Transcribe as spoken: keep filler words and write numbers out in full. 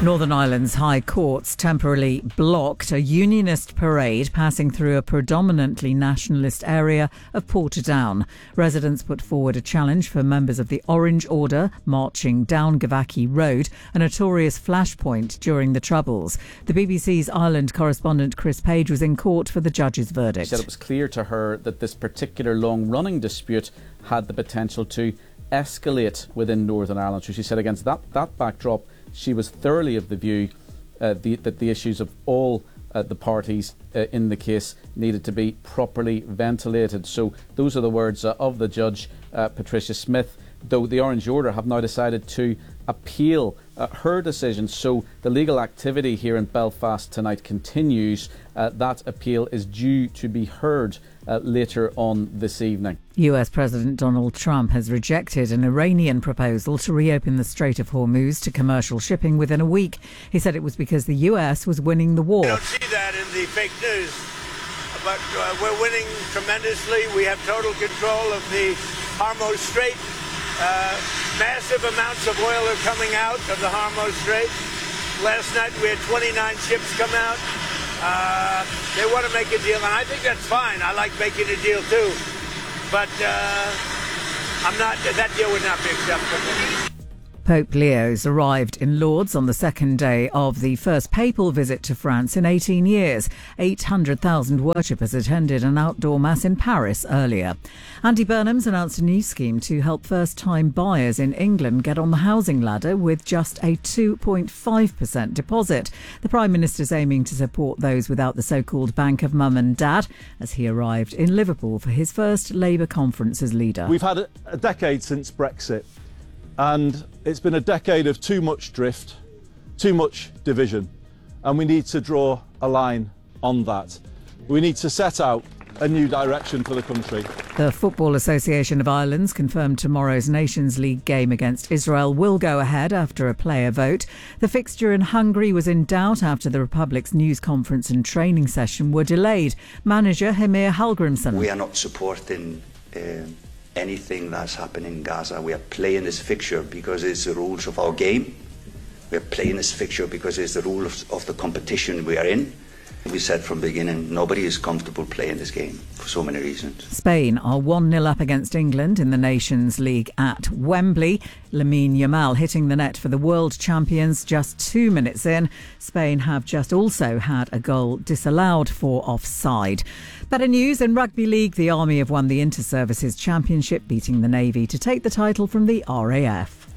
Northern Ireland's High Courts temporarily blocked a unionist parade passing through a predominantly nationalist area of Portadown. Residents put forward a challenge for members of the Orange Order marching down Gavaki Road, a notorious flashpoint during the Troubles. The B B C's Ireland correspondent Chris Page was in court for the judge's verdict. She said it was clear to her that this particular long-running dispute had the potential to escalate within Northern Ireland. So she said against that, that backdrop, she was thoroughly of the view uh, the, that the issues of all uh, the parties uh, in the case needed to be properly ventilated. So those are the words uh, of the judge, uh, Patricia Smith, though the Orange Order have now decided to appeal uh, her decision. So the legal activity here in Belfast tonight continues. Uh, that appeal is due to be heard uh, later on this evening. U S President Donald Trump has rejected an Iranian proposal to reopen the Strait of Hormuz to commercial shipping within a week. He said it was because the U S was winning the war. You don't see that in the fake news, but uh, we're winning tremendously. We have total control of the Hormuz Strait. Uh, massive amounts of oil are coming out of the Hormuz Strait. Last night we had twenty-nine ships come out. Uh, they want to make a deal, and I think that's fine. I like making a deal too, but uh, I'm not. That deal would not be acceptable. Pope Leo's arrived in Lourdes on the second day of the first papal visit to France in eighteen years. eight hundred thousand worshippers attended an outdoor mass in Paris earlier. Andy Burnham's announced a new scheme to help first-time buyers in England get on the housing ladder with just a two point five percent deposit. The Prime Minister's aiming to support those without the so-called bank of mum and dad as he arrived in Liverpool for his first Labour conference as leader. We've had a decade since Brexit. And it's been a decade of too much drift, too much division, and we need to draw a line on that. We need to set out a new direction for the country. The Football Association of Ireland's confirmed tomorrow's Nations League game against Israel will go ahead after a player vote. The fixture in Hungary was in doubt after the Republic's news conference and training session were delayed. Manager Heimir Hallgrimsson. We are not supporting Uh... anything that's happening in Gaza. We are playing this fixture because it's the rules of our game. We are playing this fixture because it's the rules of the competition we are in. We said from the beginning, nobody is comfortable playing this game for so many reasons. Spain are one nil up against England in the Nations League at Wembley. Lamine Yamal hitting the net for the world champions just two minutes in. Spain have just also had a goal disallowed for offside. Better news in Rugby League. The Army have won the Inter-Services Championship, beating the Navy to take the title from the R A F.